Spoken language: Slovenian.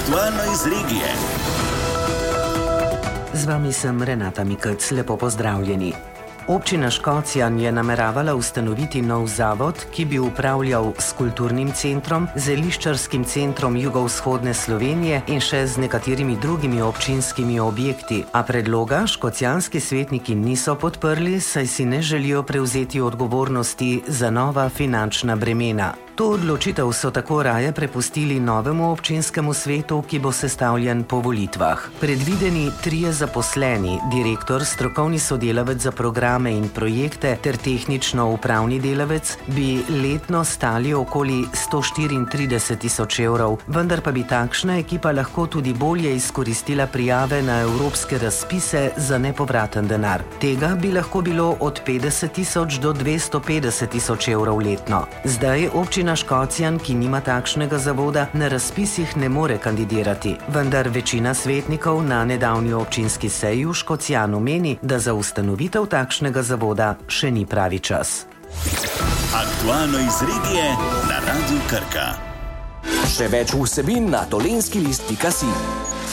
Aktualno iz regije. Z vami sem Renata Mikec, lepo pozdravljeni. Občina Škocjan je nameravala ustanoviti nov zavod, ki bi upravljal s kulturnim centrom, zeliščarskim centrom jugovzhodne Slovenije in še z nekaterimi drugimi občinskimi objekti, a predloga škocjanski svetniki niso podprli, saj si ne želijo prevzeti odgovornosti za nova finančna bremena. To odločitev so tako raje prepustili novemu občinskemu svetu, ki bo sestavljen po volitvah. Predvideni 3 zaposleni, direktor, strokovni sodelavec za programe in projekte ter tehnično-upravni delavec, bi letno stali okoli 134 tisoč evrov, vendar pa bi takšna ekipa lahko tudi bolje izkoristila prijave na evropske razpise za nepovraten denar. Tega bi lahko bilo od 50 tisoč do 250 tisoč evrov letno. Zdaj občina Škocjan, ki nima takšnega zavoda, na razpisih ne more kandidirati, vendar večina svetnikov na nedavni občinski seji v Škocjanu meni, da za ustanovitev takšnega zavoda še ni pravi čas. Aktualno iz regije na Radiu Krka. Še več vsebin na tolenskilist.si.